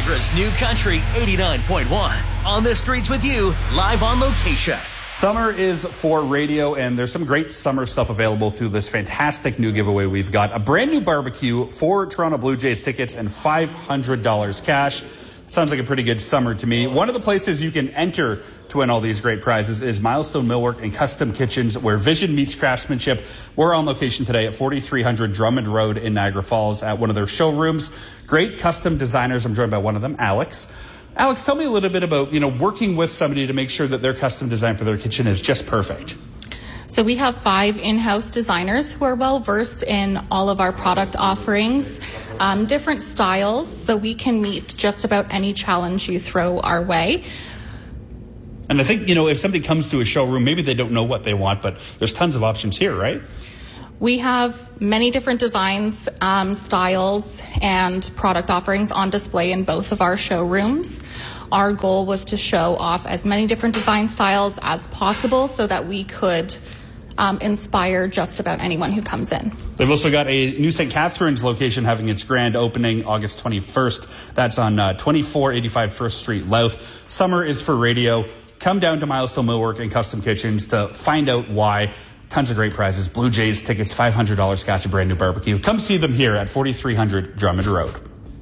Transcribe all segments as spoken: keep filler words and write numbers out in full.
Niagara's New Country eighty-nine point one. On the streets with you, live on location. Summer is for radio, and there's some great summer stuff available through this fantastic new giveaway we've got. A brand new barbecue, four Toronto Blue Jays tickets, and five hundred dollars cash. Sounds like a pretty good summer to me. One of the places you can enter to win all these great prizes is Milestone Millwork and Custom Kitchens, where vision meets craftsmanship. We're on location today at forty-three hundred Drummond Road in Niagara Falls at one of their showrooms. Great custom designers. I'm joined by one of them, Alex. Alex, tell me a little bit about, you know, working with somebody to make sure that their custom design for their kitchen is just perfect. So we have five in-house designers who are well-versed in all of our product offerings, um, different styles, so we can meet just about any challenge you throw our way. And I think, you know, if somebody comes to a showroom, maybe they don't know what they want, but there's tons of options here, right? We have many different designs, um, styles, and product offerings on display in both of our showrooms. Our goal was to show off as many different design styles as possible so that we could um, inspire just about anyone who comes in. They've also got a new Saint Catharines location having its grand opening August twenty-first. That's on uh, twenty-four eighty-five First Street Louth. Summer is for radio. Come down to Milestone Millwork and Custom Kitchens to find out why. Tons of great prizes. Blue Jays tickets, five hundred dollars cash, a brand new barbecue. Come see them here at forty-three hundred Drummond Road.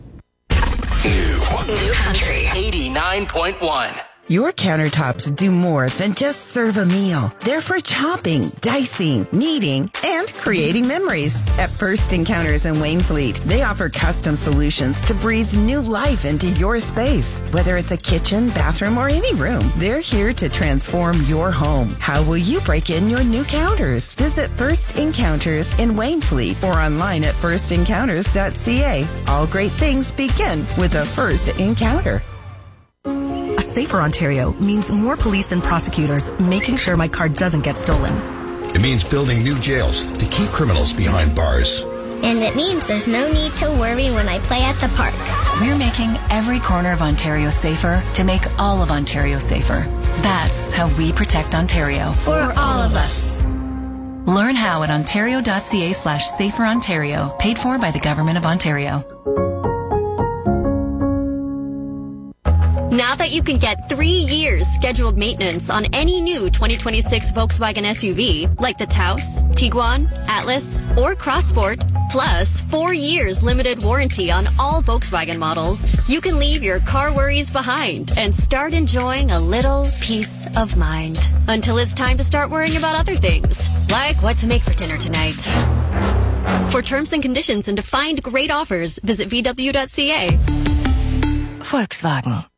New, New Country eighty-nine point one. Your countertops do more than just serve a meal. They're for chopping, dicing, kneading, and creating memories. At First Encounters in Wainfleet, they offer custom solutions to breathe new life into your space. Whether it's a kitchen, bathroom, or any room, they're here to transform your home. How will you break in your new counters? Visit First Encounters in Wainfleet or online at first encounters dot c a. All great things begin with a first encounter. A safer Ontario means more police and prosecutors making sure my car doesn't get stolen. It means building new jails to keep criminals behind bars. And it means there's no need to worry when I play at the park. We're making every corner of Ontario safer to make all of Ontario safer. That's how we protect Ontario. For all of us. Learn how at ontario.ca slash safer Ontario. Paid for by the Government of Ontario. Now that you can get three years scheduled maintenance on any new twenty twenty-six Volkswagen S U V, like the Taos, Tiguan, Atlas, or Crossport, plus four years limited warranty on all Volkswagen models, you can leave your car worries behind and start enjoying a little peace of mind. Until it's time to start worrying about other things, like what to make for dinner tonight. For terms and conditions and to find great offers, visit v w dot c a. Volkswagen.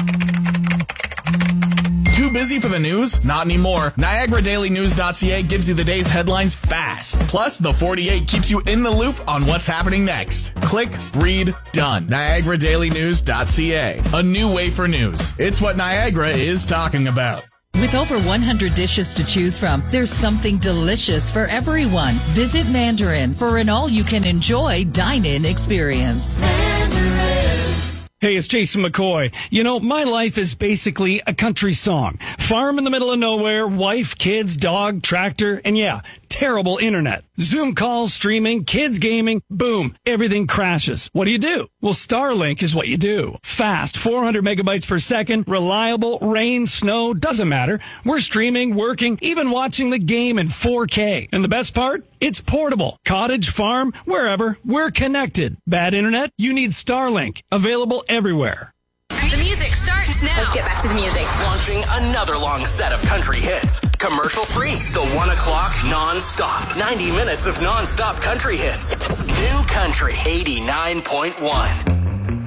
Too busy for the news? Not anymore. Niagara Daily News dot c a gives you the day's headlines fast. Plus, the forty-eight keeps you in the loop on what's happening next. Click, read, done. Niagara Daily News dot c a. A new way for news. It's what Niagara is talking about. With over one hundred dishes to choose from, there's something delicious for everyone. Visit Mandarin for an all-you-can-enjoy dine-in experience. Mandarin. Hey, it's Jason McCoy. You know, my life is basically a country song. Farm in the middle of nowhere, wife, kids, dog, tractor, and yeah, terrible internet. Zoom calls, streaming, kids gaming, boom, everything crashes. What do you do? Well, Starlink is what you do. Fast, four hundred megabytes per second, reliable, rain, snow, doesn't matter. We're streaming, working, even watching the game in four K. And the best part? It's portable. Cottage, farm, wherever, we're connected. Bad internet? You need Starlink. Available everywhere. The music starts now. Let's get back to the music. Launching another long set of country hits. Commercial free. The one o'clock non-stop. ninety minutes of non-stop country hits. New Country eighty-nine point one.